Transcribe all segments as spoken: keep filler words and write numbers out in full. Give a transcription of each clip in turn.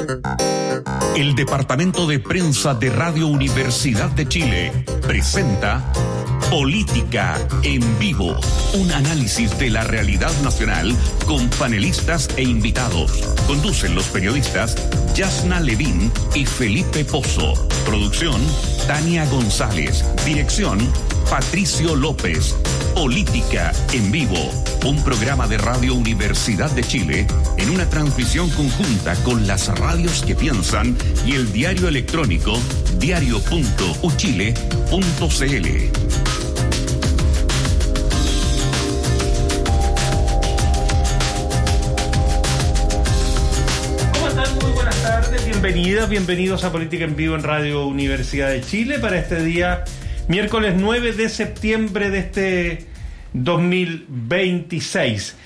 El Departamento de Prensa de Radio Universidad de Chile presenta Política en Vivo, un análisis de la realidad nacional con panelistas e invitados. Conducen los periodistas Yasna Levín y Felipe Pozo. Producción Tania González. Dirección Patricio López. Política en Vivo, un programa de Radio Universidad de Chile en una transmisión conjunta con las radios que piensan y el diario electrónico diario punto u chile punto c l. ¿Cómo están? Muy buenas tardes, bienvenidas, bienvenidos a Política en Vivo en Radio Universidad de Chile para este día miércoles nueve de septiembre de este dos mil veintiséis.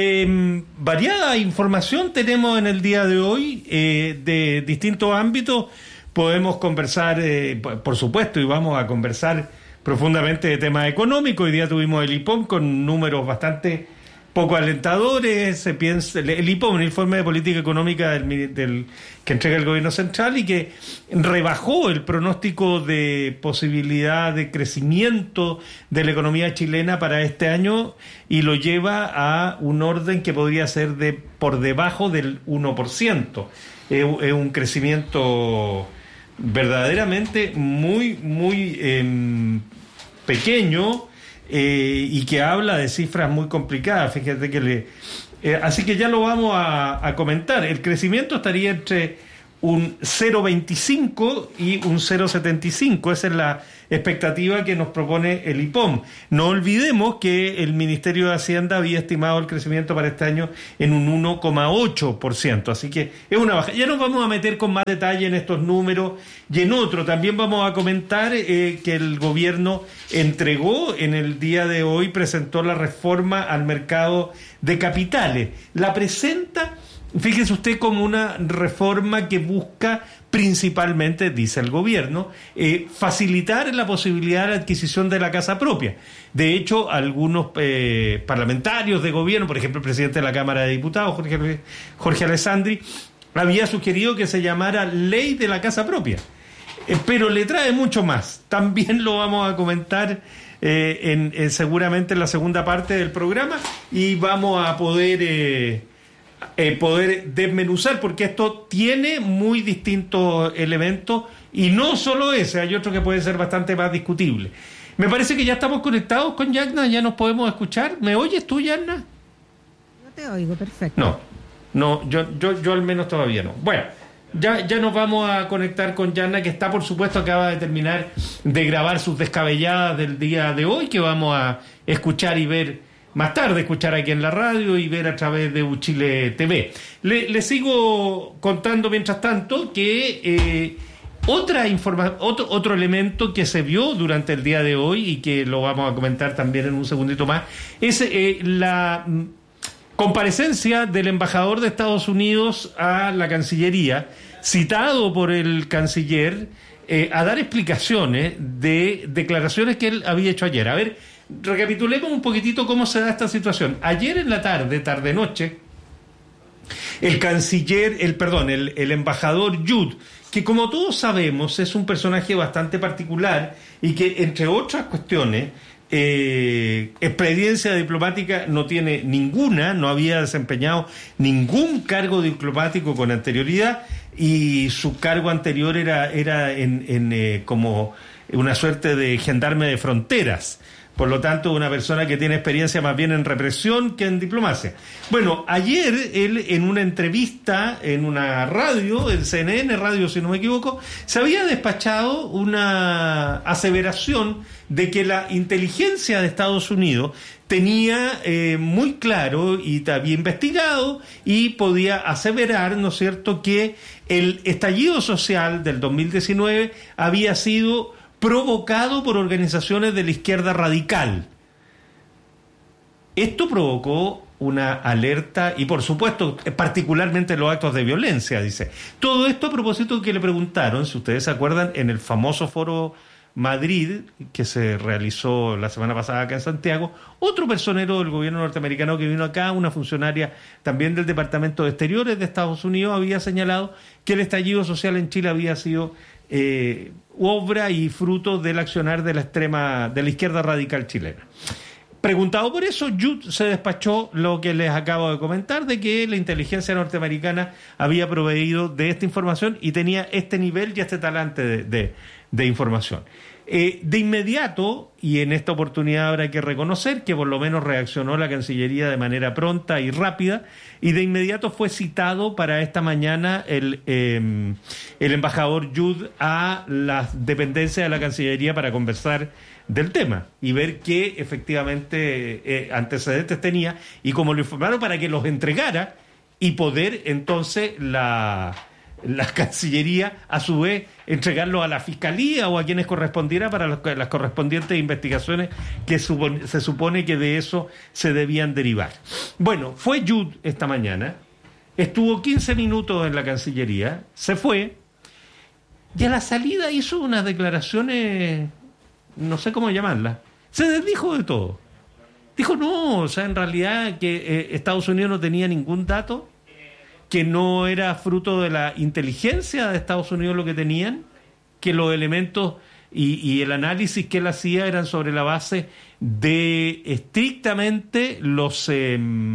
Eh, variada información tenemos en el día de hoy eh, de distintos ámbitos. Podemos conversar, eh, por supuesto, y vamos a conversar profundamente de temas económicos. Hoy día tuvimos el I P O M con números bastante poco alentadores. Se piensa, el I P O M, el Informe de Política Económica del, del, que entrega el Gobierno Central y que rebajó el pronóstico de posibilidad de crecimiento de la economía chilena para este año y lo lleva a un orden que podría ser de por debajo del uno por ciento. Es eh, un crecimiento verdaderamente muy, muy eh, pequeño. Eh, y que habla de cifras muy complicadas, fíjate que le... Eh, así que ya lo vamos a, a comentar. El crecimiento estaría entre un cero coma veinticinco y un cero coma setenta y cinco. Esa es la expectativa que nos propone el I P O M. No olvidemos que el Ministerio de Hacienda había estimado el crecimiento para este año en un uno coma ocho por ciento. Así que es una baja. Ya nos vamos a meter con más detalle en estos números y en otro. También vamos a comentar eh, que el gobierno entregó en el día de hoy, presentó la reforma al mercado de capitales. La presenta, fíjese usted, como una reforma que busca principalmente, dice el gobierno, eh, facilitar la posibilidad de adquisición de la casa propia. De hecho, algunos eh, parlamentarios de gobierno, por ejemplo el presidente de la Cámara de Diputados, Jorge, Jorge Alessandri, había sugerido que se llamara Ley de la Casa Propia. Eh, pero le trae mucho más. También lo vamos a comentar eh, en, en, seguramente en la segunda parte del programa y vamos a poder... Eh, Eh, poder desmenuzar, porque esto tiene muy distintos elementos y no solo ese, hay otro que puede ser bastante más discutible. Me parece que ya estamos conectados con Yasna, ya nos podemos escuchar. ¿Me oyes tú, Yasna? Yo te oigo, perfecto. No, no, yo, yo, yo al menos todavía no. Bueno, ya, ya nos vamos a conectar con Yasna, que está, por supuesto, acaba de terminar de grabar sus descabelladas del día de hoy, que vamos a escuchar y ver más tarde, escuchar aquí en la radio y ver a través de Uchile T V. Le, le sigo contando mientras tanto que eh, otra informa- otro, otro elemento que se vio durante el día de hoy y que lo vamos a comentar también en un segundito más es eh, la mm, comparecencia del embajador de Estados Unidos a la Cancillería, citado por el canciller eh, a dar explicaciones de declaraciones que él había hecho ayer. A ver, recapitulemos un poquitito cómo se da esta situación. Ayer en la tarde, tarde-noche, el canciller, el perdón, el, el embajador Judd, que como todos sabemos es un personaje bastante particular y que, entre otras cuestiones, eh, experiencia diplomática no tiene ninguna, no había desempeñado ningún cargo diplomático con anterioridad y su cargo anterior era, era en, en eh, como una suerte de gendarme de fronteras. Por lo tanto, una persona que tiene experiencia más bien en represión que en diplomacia. Bueno, ayer él en una entrevista en una radio, en C N N Radio si no me equivoco, se había despachado una aseveración de que la inteligencia de Estados Unidos tenía eh, muy claro y había investigado y podía aseverar, ¿no es cierto?, que el estallido social del dos mil diecinueve había sido provocado por organizaciones de la izquierda radical. Esto provocó una alerta y, por supuesto, particularmente los actos de violencia, dice. Todo esto a propósito que le preguntaron, si ustedes se acuerdan, en el famoso foro Madrid, que se realizó la semana pasada acá en Santiago, otro personero del gobierno norteamericano que vino acá, una funcionaria también del Departamento de Exteriores de Estados Unidos, había señalado que el estallido social en Chile había sido eh, obra y fruto del accionar de la extrema, de la izquierda radical chilena. Preguntado por eso, Judd se despachó lo que les acabo de comentar, de que la inteligencia norteamericana había proveído de esta información y tenía este nivel y este talante de, de, de información. Eh, de inmediato, y en esta oportunidad habrá que reconocer que por lo menos reaccionó la Cancillería de manera pronta y rápida, y de inmediato fue citado para esta mañana el, eh, el embajador Judd a las dependencias de la Cancillería para conversar del tema y ver qué efectivamente eh, antecedentes tenía y cómo lo informaron para que los entregara y poder entonces la, la Cancillería a su vez entregarlo a la Fiscalía o a quienes correspondiera para los, las correspondientes investigaciones que supone, se supone que de eso se debían derivar. Bueno, fue Judd esta mañana, estuvo quince minutos en la Cancillería, se fue y a la salida hizo unas declaraciones, no sé cómo llamarla, se desdijo de todo. Dijo no, o sea, en realidad que eh, Estados Unidos no tenía ningún dato, que no era fruto de la inteligencia de Estados Unidos lo que tenían, que los elementos y, y el análisis que él hacía eran sobre la base de estrictamente los eh,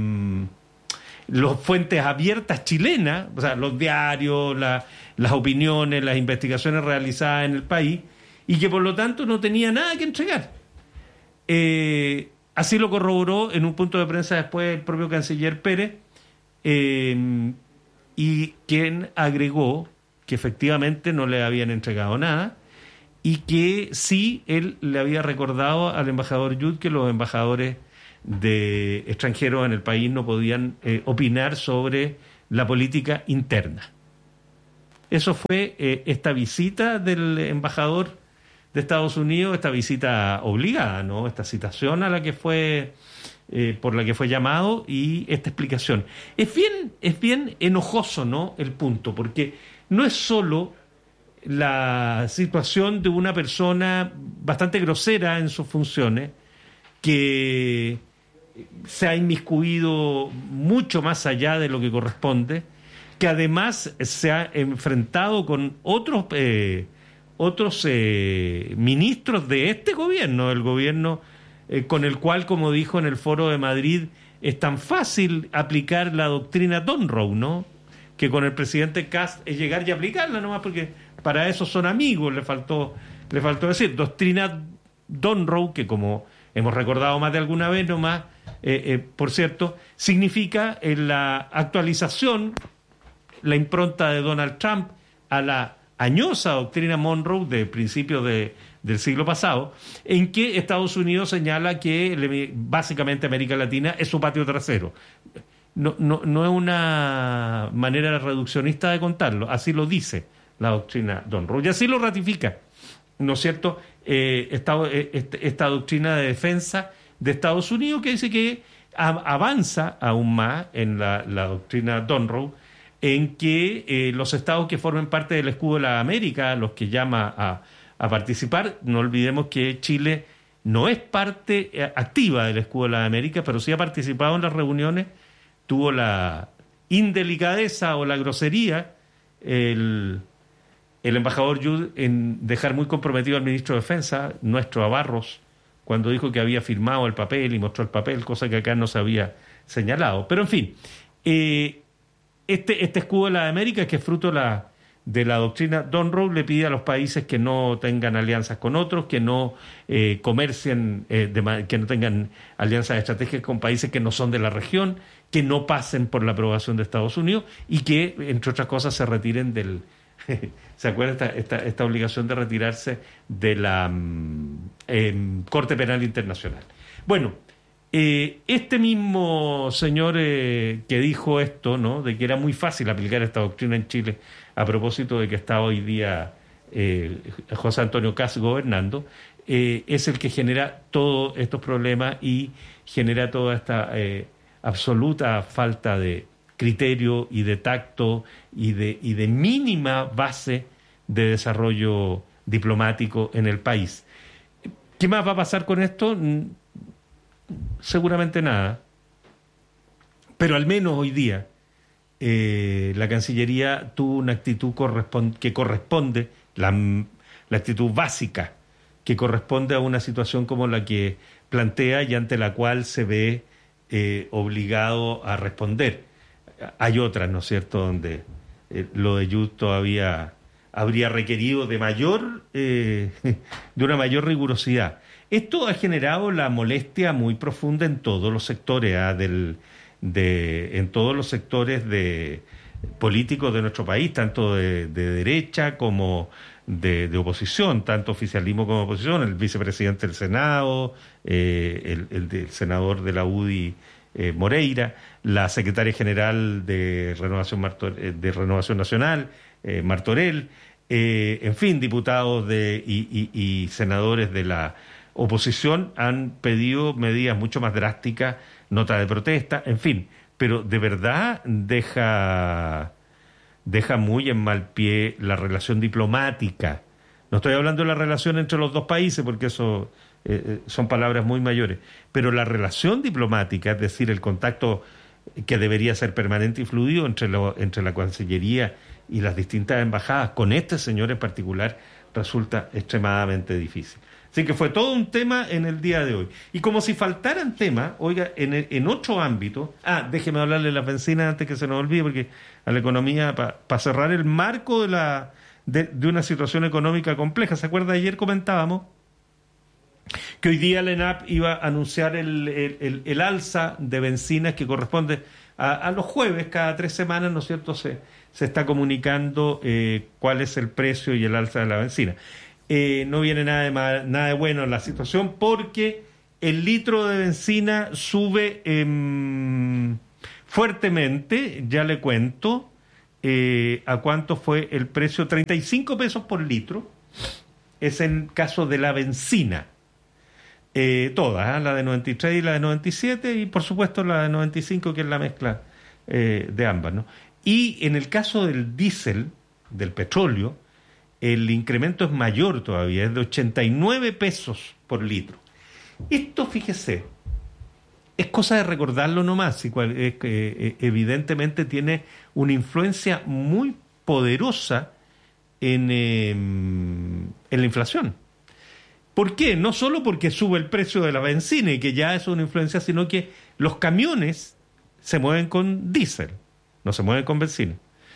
los fuentes abiertas chilenas, o sea, los diarios, la, las opiniones, las investigaciones realizadas en el país, y que por lo tanto no tenía nada que entregar. Eh, así lo corroboró en un punto de prensa después el propio canciller Pérez, eh, y quien agregó que efectivamente no le habían entregado nada y que sí él le había recordado al embajador Judd que los embajadores de extranjeros en el país no podían eh, opinar sobre la política interna. Eso fue eh, esta visita del embajador de Estados Unidos, esta visita obligada, ¿no? Esta citación a la que fue eh, por la que fue llamado y esta explicación. Es bien, es bien enojoso, ¿no? El punto, porque no es solo la situación de una persona bastante grosera en sus funciones que se ha inmiscuido mucho más allá de lo que corresponde, que además se ha enfrentado con otros eh, otros eh, ministros de este gobierno, el gobierno eh, con el cual, como dijo en el Foro de Madrid, es tan fácil aplicar la doctrina Donroe, ¿no? Que con el presidente Kast es llegar y aplicarla nomás, porque para eso son amigos, le faltó, le faltó decir. Doctrina Donroe, que como hemos recordado más de alguna vez nomás, eh, eh, por cierto, significa eh, la actualización, la impronta de Donald Trump a la añosa doctrina Monroe de principios de, del siglo pasado, en que Estados Unidos señala que básicamente América Latina es su patio trasero. No, no, no es una manera reduccionista de contarlo, así lo dice la doctrina Donroe, y así lo ratifica, ¿no es cierto? Eh, esta, esta, esta doctrina de defensa de Estados Unidos, que dice que a, avanza aún más en la, la doctrina Donroe, en que eh, los estados que formen parte del escudo de la América, los que llama a, a participar, no olvidemos que Chile no es parte eh, activa del escudo de la América, pero sí ha participado en las reuniones, tuvo la indelicadeza o la grosería el, el embajador Judd en dejar muy comprometido al ministro de Defensa, nuestro a Barros, cuando dijo que había firmado el papel y mostró el papel, cosa que acá no se había señalado. Pero en fin, eh, Este, este escudo de la América, que es fruto de la, de la doctrina Donroe, le pide a los países que no tengan alianzas con otros, que no eh, comercien, eh, de, que no tengan alianzas estratégicas con países que no son de la región, que no pasen por la aprobación de Estados Unidos y que, entre otras cosas, se retiren del... ¿Se acuerda esta, esta, esta obligación de retirarse de la eh, Corte Penal Internacional? Bueno, Eh, este mismo señor eh, que dijo esto, ¿no?, de que era muy fácil aplicar esta doctrina en Chile a propósito de que está hoy día eh, José Antonio Kast gobernando, eh, es el que genera todos estos problemas y genera toda esta eh, absoluta falta de criterio y de tacto y de, y de mínima base de desarrollo diplomático en el país. ¿Qué más va a pasar con esto? Seguramente nada. Pero al menos hoy día eh, la Cancillería tuvo una actitud correspond- que corresponde, la, la actitud básica, que corresponde a una situación como la que plantea y ante la cual se ve eh, obligado a responder. Hay otras, ¿no es cierto?, donde eh, lo de Yud todavía habría requerido de mayor, eh, de una mayor rigurosidad. Esto ha generado la molestia muy profunda en todos los sectores, ¿eh? del, de, en todos los sectores de políticos de nuestro país, tanto de, de derecha como de, de oposición, tanto oficialismo como oposición, el vicepresidente del Senado, eh, el, el, el senador de la U D I, eh, Moreira, la secretaria general de Renovación, Martor, de Renovación Nacional, eh, Martorell, eh, en fin, diputados de, y, y, y senadores de la oposición han pedido medidas mucho más drásticas, nota de protesta, en fin, pero de verdad deja, deja muy en mal pie la relación diplomática. No estoy hablando de la relación entre los dos países, porque eso eh, son palabras muy mayores, pero la relación diplomática, es decir, el contacto que debería ser permanente y fluido entre, lo, entre la Cancillería y las distintas embajadas, con este señor en particular, resulta extremadamente difícil. Así que fue todo un tema en el día de hoy. Y como si faltaran temas, oiga, en, el, en otro ámbito, ah, déjeme hablarle de las bencinas antes que se nos olvide, porque a la economía, para pa cerrar el marco de, la, de, de una situación económica compleja, ¿se acuerda? Ayer comentábamos que hoy día la ENAP iba a anunciar el, el, el, el alza de bencinas que corresponde a, a los jueves, cada tres semanas, ¿no es cierto?, se, se está comunicando eh, cuál es el precio y el alza de la bencina. Eh, no viene nada de, mal, nada de bueno en la situación, porque el litro de benzina sube eh, fuertemente, ya le cuento eh, a cuánto fue el precio, treinta y cinco pesos por litro, es en caso de la benzina. Eh, todas, ¿eh? La de noventa y tres y la de noventa y siete, y por supuesto la de noventa y cinco, que es la mezcla eh, de ambas, ¿no? Y en el caso del diésel, del petróleo, el incremento es mayor todavía, es de ochenta y nueve pesos por litro. Esto, fíjese, es cosa de recordarlo nomás, y cual, es, eh, evidentemente tiene una influencia muy poderosa en, eh, en la inflación. ¿Por qué? No solo porque sube el precio de la benzina y que ya es una influencia, sino que los camiones se mueven con diésel, no se mueven con benzina.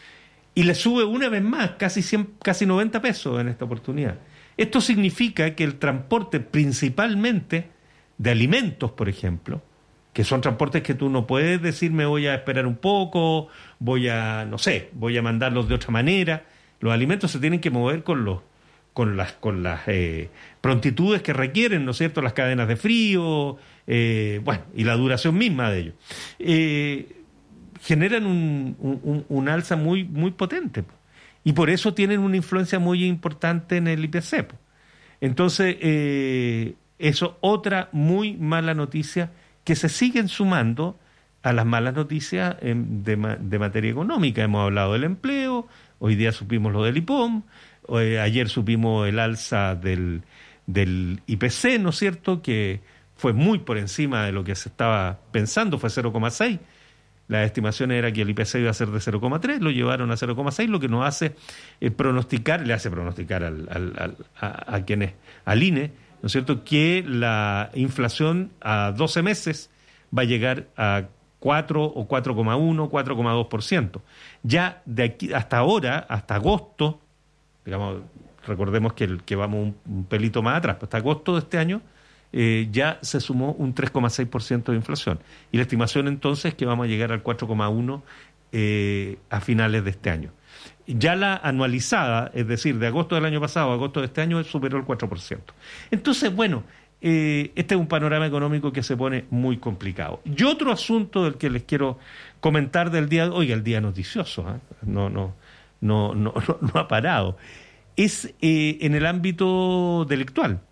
Y le sube una vez más, casi, cien, casi noventa pesos en esta oportunidad. Esto significa que el transporte, principalmente de alimentos, por ejemplo, que son transportes que tú no puedes decir me voy a esperar un poco, voy a, no sé, voy a mandarlos de otra manera. Los alimentos se tienen que mover con los con las con las eh, prontitudes que requieren, ¿no es cierto?, las cadenas de frío, eh, bueno, y la duración misma de ellos. Eh, generan un, un, un alza muy, muy potente, y por eso tienen una influencia muy importante en el I P C. Entonces, eh, eso otra muy mala noticia que se siguen sumando a las malas noticias eh, de, de materia económica. Hemos hablado del empleo, hoy día supimos lo del I P O M, eh, ayer supimos el alza del, del I P C, ¿no es cierto?, que fue muy por encima de lo que se estaba pensando, fue cero coma seis. La estimación era que el I P C iba a ser de cero coma tres, lo llevaron a cero coma seis, lo que nos hace eh, pronosticar, le hace pronosticar al, al, al, a, a quienes, al I N E, ¿no es cierto?, que la inflación a doce meses va a llegar a cuatro o cuatro coma uno, cuatro coma dos por ciento. Ya de aquí hasta ahora, hasta agosto, digamos, recordemos que, el, que vamos un, un pelito más atrás, hasta agosto de este año, Eh, ya se sumó un tres coma seis por ciento de inflación. Y la estimación entonces es que vamos a llegar al cuatro coma uno por ciento eh, a finales de este año. Ya la anualizada, es decir, de agosto del año pasado a agosto de este año, superó el cuatro por ciento. Entonces, bueno, eh, este es un panorama económico que se pone muy complicado. Y otro asunto del que les quiero comentar del día, oiga, el día noticioso, ¿eh? no, no, no, no, no, no ha parado, es eh, en el ámbito delictual.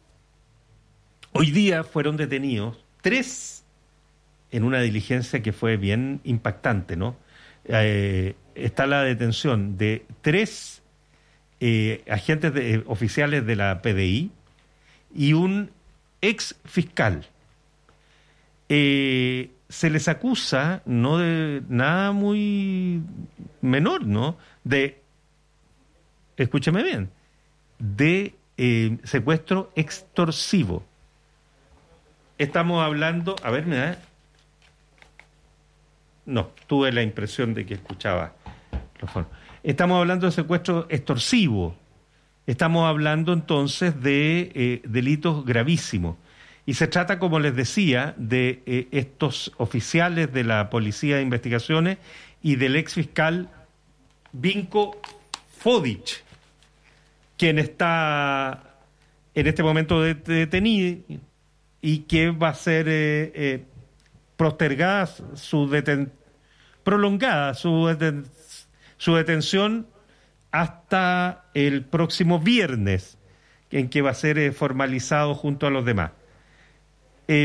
Hoy día fueron detenidos tres en una diligencia que fue bien impactante, ¿no? Eh, está la detención de tres eh, agentes de, eh, oficiales de la P D I y un ex fiscal. Eh, se les acusa, no de nada muy menor, ¿no? De, escúcheme bien, de eh, secuestro extorsivo. Estamos hablando, a ver, me da... No, tuve la impresión de que escuchaba los fonos. Estamos hablando de secuestro extorsivo. Estamos hablando entonces de eh, delitos gravísimos. Y se trata, como les decía, de eh, estos oficiales de la Policía de Investigaciones y del ex fiscal Vinko Fodic, quien está en este momento de, de detenido y que va a ser eh, eh, postergada su deten prolongada su, deten su detención hasta el próximo viernes, en que va a ser eh, formalizado junto a los demás. Eh,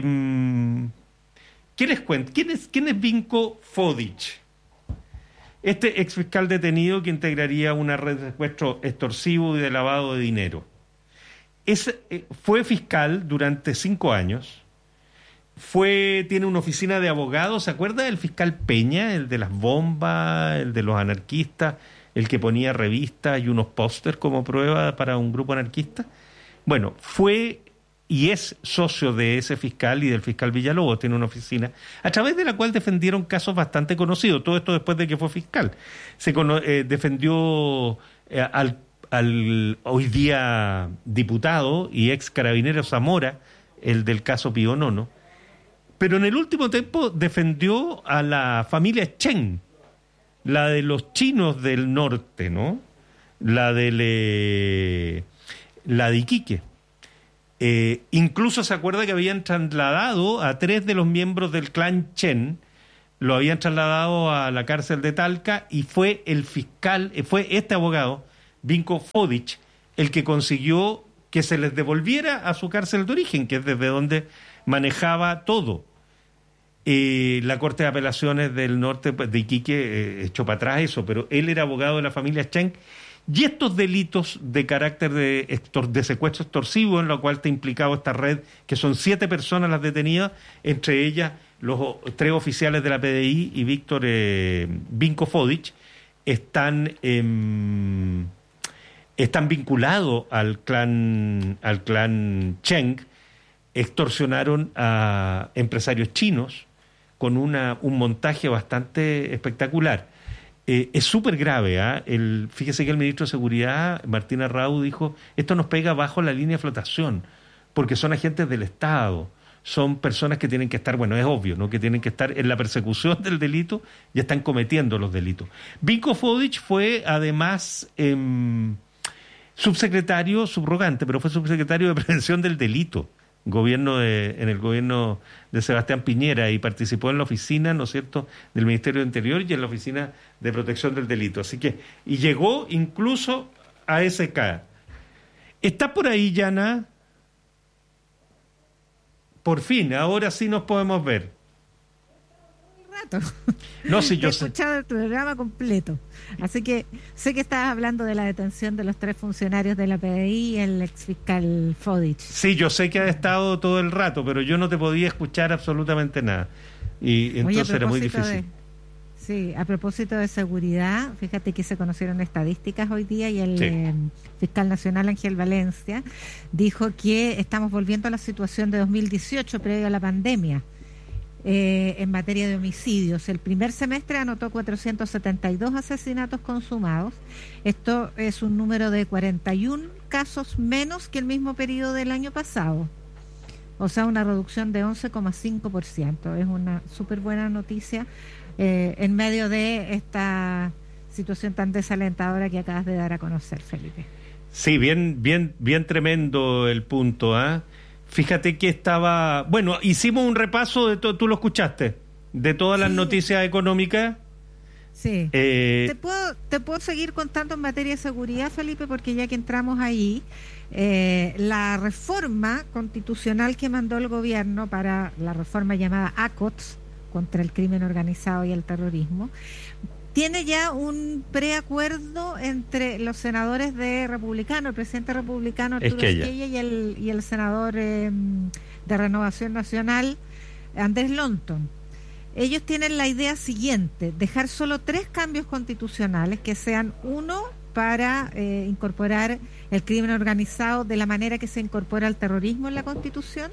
¿Qué les cuento? ¿Quién es, quién es Vinko Fodic? Este ex fiscal detenido que integraría una red de secuestro extorsivo y de lavado de dinero. Es, eh, fue fiscal durante cinco años. Fue, tiene una oficina de abogados. ¿Se acuerda del fiscal Peña, el de las bombas, el de los anarquistas, el que ponía revistas y unos pósters como prueba para un grupo anarquista? Bueno, fue y es socio de ese fiscal y del fiscal Villalobos. Tiene una oficina a través de la cual defendieron casos bastante conocidos. Todo esto después de que fue fiscal. Se eh, defendió eh, al, al hoy día diputado y ex carabinero Zamora, el del caso Pío Nono. Pero en el último tiempo defendió a la familia Chen, la de los chinos del norte, ¿no? La de, le... la de Iquique. Eh, incluso se acuerda que habían trasladado a tres de los miembros del clan Chen, lo habían trasladado a la cárcel de Talca, y fue el fiscal, fue este abogado, Vinko Fodic, el que consiguió que se les devolviera a su cárcel de origen, que es desde donde manejaba todo. Eh, la Corte de Apelaciones del Norte de Iquique eh, echó para atrás eso, pero él era abogado de la familia Chen. Y estos delitos de carácter de, extor de secuestro extorsivo, en lo cual está implicado esta red, que son siete personas las detenidas, entre ellas los tres oficiales de la P D I y Víctor eh, Vinko Fodic, están, eh, están vinculados al clan, al clan Chen. Extorsionaron a empresarios chinos con una, un montaje bastante espectacular. Eh, es súper grave, ¿eh? El, fíjese que el ministro de Seguridad, Martín Arrau, dijo, esto nos pega bajo la línea de flotación, porque son agentes del Estado, son personas que tienen que estar, bueno, es obvio, ¿no?, que tienen que estar en la persecución del delito y están cometiendo los delitos. Vinko Fodic fue, además, eh, subsecretario, subrogante, pero fue subsecretario de Prevención del Delito, gobierno de, en el gobierno de Sebastián Piñera, y participó en la oficina, ¿no es cierto?, del Ministerio de Interior y en la oficina de Protección del Delito. Así que, y llegó incluso a S K. ¿Está por ahí, Yana? Por fin, ahora sí nos podemos ver. Un rato. No, sí, yo He sé. escuchado el programa completo. Así que sé que estabas hablando de la detención de los tres funcionarios de la P D I y el exfiscal Fodic. Sí, yo sé que ha estado todo el rato, pero yo no te podía escuchar absolutamente nada. Y entonces Oye, era muy difícil. De, sí, a propósito de seguridad, fíjate que se conocieron estadísticas hoy día y el sí. eh, fiscal nacional Ángel Valencia dijo que estamos volviendo a la situación de dos mil dieciocho, previo a la pandemia. Eh, en materia de homicidios, el primer semestre anotó cuatrocientos setenta y dos asesinatos consumados. Esto es un número de cuarenta y uno casos menos que el mismo periodo del año pasado, o sea, una reducción de once coma cinco por ciento. Es una súper buena noticia eh, en medio de esta situación tan desalentadora que acabas de dar a conocer, Felipe. Sí, bien, bien, bien tremendo el punto, ¿ah? ¿eh? Fíjate que estaba... Bueno, hicimos un repaso de todo, tú lo escuchaste, de todas las sí. noticias económicas. Sí. Eh... ¿Te puedo, te puedo seguir contando en materia de seguridad, Felipe, porque ya que entramos ahí, eh, la reforma constitucional que mandó el gobierno para la reforma llamada A C O T S, contra el crimen organizado y el terrorismo, tiene ya un preacuerdo entre los senadores de republicano, el presidente republicano Arturo Esquella y el, y el senador eh, de Renovación Nacional, Andrés Lonton. Ellos tienen la idea siguiente: dejar solo tres cambios constitucionales, que sean uno para eh, incorporar el crimen organizado de la manera que se incorpora el terrorismo en la Constitución,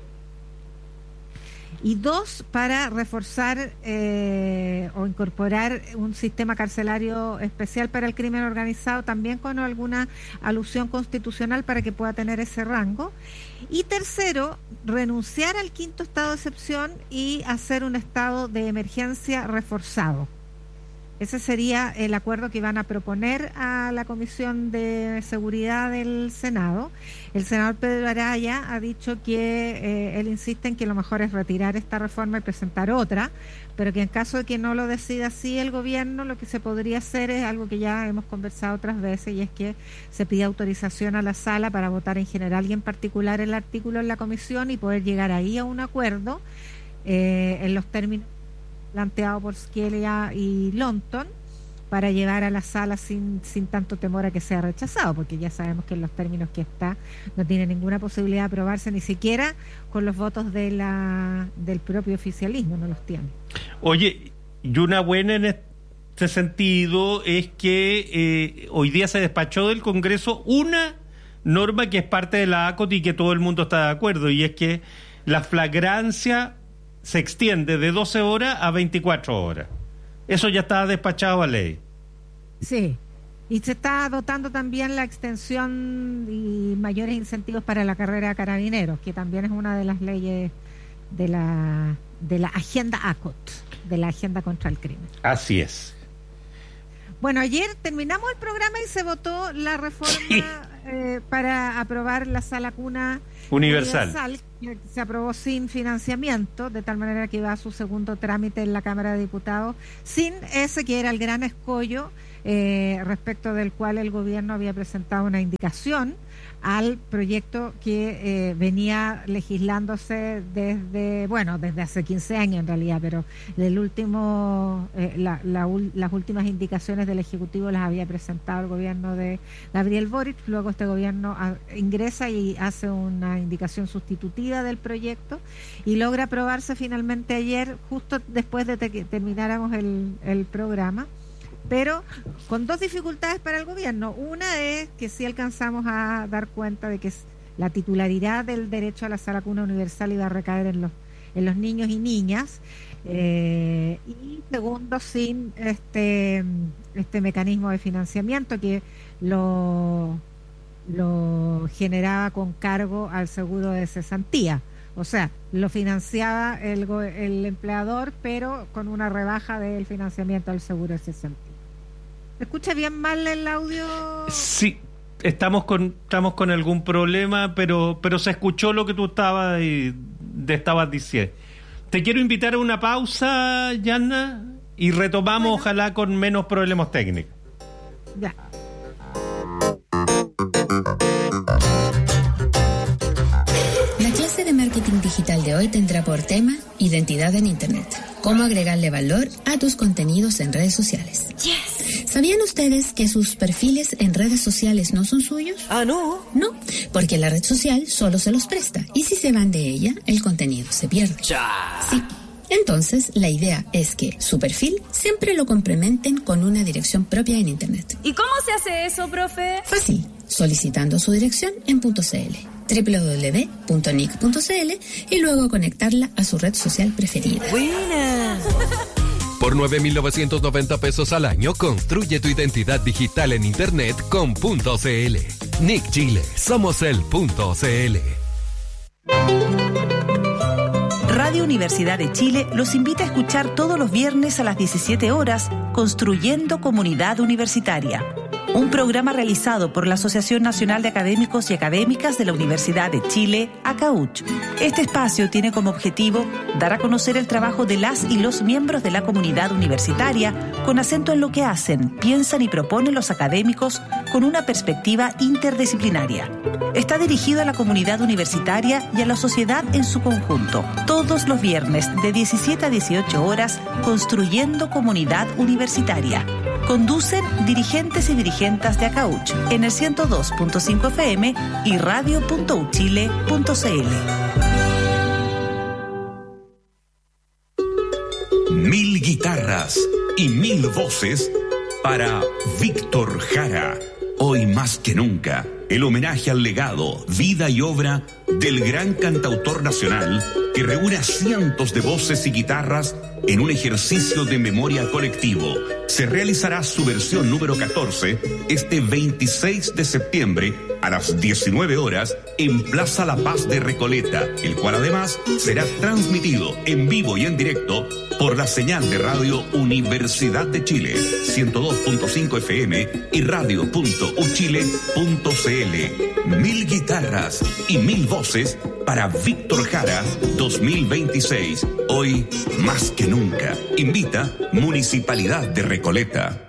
y dos, para reforzar eh, o incorporar un sistema carcelario especial para el crimen organizado, también con alguna alusión constitucional para que pueda tener ese rango. Y tercero, renunciar al quinto estado de excepción y hacer un estado de emergencia reforzado. Ese sería el acuerdo que van a proponer a la Comisión de Seguridad del Senado. El senador Pedro Araya ha dicho que eh, él insiste en que lo mejor es retirar esta reforma y presentar otra, pero que en caso de que no lo decida así el gobierno, lo que se podría hacer es algo que ya hemos conversado otras veces, y es que se pide autorización a la sala para votar en general y en particular el artículo en la comisión y poder llegar ahí a un acuerdo eh, en los términos planteado por Scalia y Lonton, para llevar a la sala sin, sin tanto temor a que sea rechazado, porque ya sabemos que en los términos que está no tiene ninguna posibilidad de aprobarse, ni siquiera con los votos de la del propio oficialismo, no los tiene. Oye, y una buena en este sentido es que eh, hoy día se despachó del Congreso una norma que es parte de la A C O T y que todo el mundo está de acuerdo, y es que la flagrancia se extiende de doce horas a veinticuatro horas. Eso ya está despachado a ley. Sí, y se está dotando también la extensión y mayores incentivos para la carrera de carabineros, que también es una de las leyes de la de la agenda A C O T, de la agenda contra el crimen. Así es. Bueno, ayer terminamos el programa y se votó la reforma sí. eh, para aprobar la sala cuna universal. universal, que se aprobó sin financiamiento, de tal manera que va a su segundo trámite en la Cámara de Diputados, sin ese que era el gran escollo eh, respecto del cual el gobierno había presentado una indicación al proyecto que eh, venía legislándose desde, bueno, desde hace quince años en realidad, pero el último, eh, la, la, las últimas indicaciones del Ejecutivo las había presentado el gobierno de Gabriel Boric. Luego este gobierno a, ingresa y hace una indicación sustitutiva del proyecto y logra aprobarse finalmente ayer, justo después de que termináramos el, el programa, pero con dos dificultades para el gobierno. Una es que sí alcanzamos a dar cuenta de que la titularidad del derecho a la sala cuna universal iba a recaer en los en los niños y niñas, eh, y segundo, sin este este mecanismo de financiamiento que lo lo generaba con cargo al seguro de cesantía. O sea, lo financiaba el, el empleador, pero con una rebaja del financiamiento del seguro de cesantía. ¿Se escucha bien mal el audio? Sí, estamos con estamos con algún problema, pero pero se escuchó lo que tú estabas y te estabas diciendo. Te quiero invitar a una pausa, Yanna, y retomamos, bueno, ojalá con menos problemas técnicos. Ya. La clase de marketing digital de hoy tendrá por tema identidad en Internet. Cómo agregarle valor a tus contenidos en redes sociales. Yes. ¿Sabían ustedes que sus perfiles en redes sociales no son suyos? Ah, ¿no? No, porque la red social solo se los presta. Y si se van de ella, el contenido se pierde. Ya. Sí. Entonces, la idea es que su perfil siempre lo complementen con una dirección propia en Internet. ¿Y cómo se hace eso, profe? Fácil, solicitando su dirección en .cl, doble u doble u doble u punto nic punto c l, y luego conectarla a su red social preferida. ¡Buena! Por nueve mil novecientos noventa pesos al año, construye tu identidad digital en Internet con .cl. Nick Chile, somos el .cl. Radio Universidad de Chile los invita a escuchar todos los viernes a las diecisiete horas Construyendo Comunidad Universitaria, un programa realizado por la Asociación Nacional de Académicos y Académicas de la Universidad de Chile, ACAUCH. Este espacio tiene como objetivo dar a conocer el trabajo de las y los miembros de la comunidad universitaria con acento en lo que hacen, piensan y proponen los académicos con una perspectiva interdisciplinaria. Está dirigido a la comunidad universitaria y a la sociedad en su conjunto. Todos los viernes de diecisiete a dieciocho horas, Construyendo Comunidad Universitaria. Conducen dirigentes y dirigentes de Acauch en el ciento dos punto cinco F M y radio punto u chile punto c l. Mil guitarras y mil voces para Víctor Jara. Hoy más que nunca, el homenaje al legado, vida y obra del gran cantautor nacional que reúne a cientos de voces y guitarras en un ejercicio de memoria colectivo. Se realizará su versión número catorce este veintiséis de septiembre a las diecinueve horas en Plaza La Paz de Recoleta, el cual además será transmitido en vivo y en directo por la señal de radio Universidad de Chile, ciento dos punto cinco F M y radio punto u chile punto c l. Mil guitarras y mil voces para Víctor Jara dos mil veintiséis. Hoy más que nunca. Invita Municipalidad de Recoleta.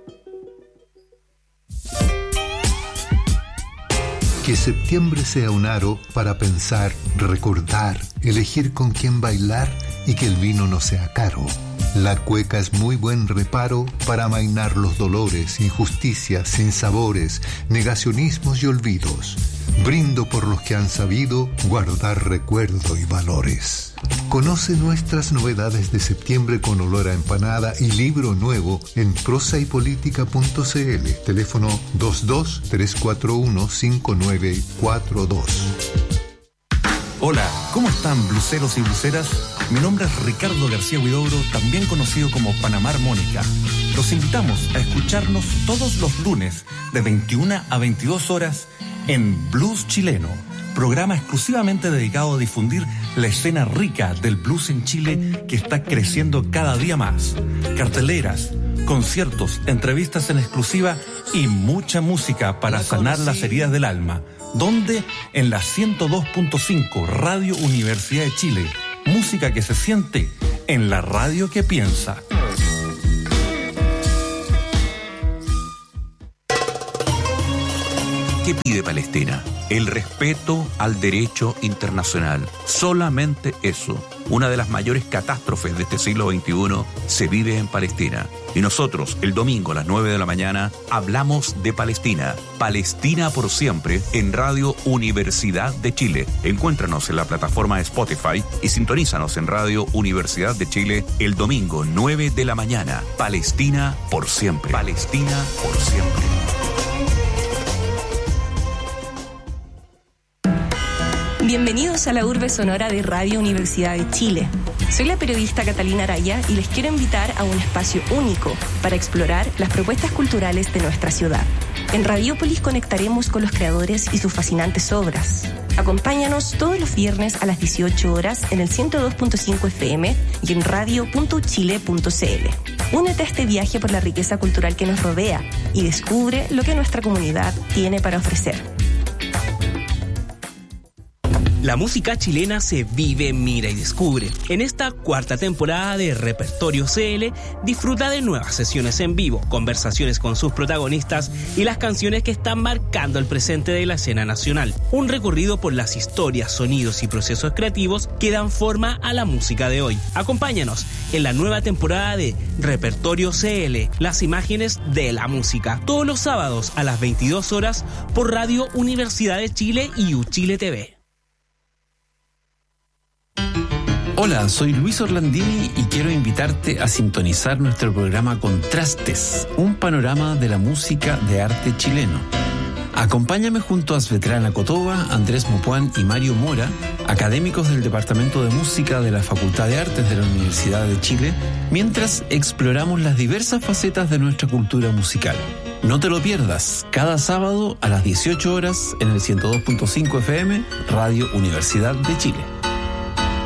Que septiembre sea un aro para pensar, recordar, elegir con quién bailar y que el vino no sea caro. La cueca es muy buen reparo para amainar los dolores, injusticias, sinsabores, negacionismos y olvidos. Brindo por los que han sabido guardar recuerdo y valores. Conoce nuestras novedades de septiembre con olor a empanada y libro nuevo en prosa y política punto c l. Teléfono dos dos tres cuatro uno cinco nueve cuatro dos. Hola, ¿cómo están bluseros y bluseras? Mi nombre es Ricardo García Huidobro, también conocido como Panamá Armónica. Los invitamos a escucharnos todos los lunes de veintiuna a veintidós horas en Blues Chileno, programa exclusivamente dedicado a difundir la escena rica del blues en Chile que está creciendo cada día más. Carteleras, conciertos, entrevistas en exclusiva y mucha música para sanar las heridas del alma. ¿Dónde? En la ciento dos punto cinco Radio Universidad de Chile. Música que se siente en la radio que piensa. ¿Qué pide Palestina? El respeto al derecho internacional. Solamente eso. Una de las mayores catástrofes de este siglo veintiuno se vive en Palestina. Y nosotros, el domingo a las nueve de la mañana, hablamos de Palestina. Palestina por siempre en Radio Universidad de Chile. Encuéntranos en la plataforma de Spotify y sintonízanos en Radio Universidad de Chile el domingo nueve de la mañana. Palestina por siempre. Palestina por siempre. Bienvenidos a la urbe sonora de Radio Universidad de Chile. Soy la periodista Catalina Araya y les quiero invitar a un espacio único para explorar las propuestas culturales de nuestra ciudad. En Radiópolis conectaremos con los creadores y sus fascinantes obras. Acompáñanos todos los viernes a las dieciocho horas en el ciento dos punto cinco F M y en radio punto u chile punto c l. Únete a este viaje por la riqueza cultural que nos rodea y descubre lo que nuestra comunidad tiene para ofrecer. La música chilena se vive, mira y descubre. En esta cuarta temporada de Repertorio C L, disfruta de nuevas sesiones en vivo, conversaciones con sus protagonistas y las canciones que están marcando el presente de la escena nacional. Un recorrido por las historias, sonidos y procesos creativos que dan forma a la música de hoy. Acompáñanos en la nueva temporada de Repertorio C L, las imágenes de la música. Todos los sábados a las veintidós horas por Radio Universidad de Chile y UChile T V. Hola, soy Luis Orlandini y quiero invitarte a sintonizar nuestro programa Contrastes, un panorama de la música de arte chileno. Acompáñame junto a Svetlana Kotova, Andrés Mopuán y Mario Mora, académicos del Departamento de Música de la Facultad de Artes de la Universidad de Chile, mientras exploramos las diversas facetas de nuestra cultura musical. No te lo pierdas, cada sábado a las dieciocho horas en el ciento dos punto cinco F M, Radio Universidad de Chile.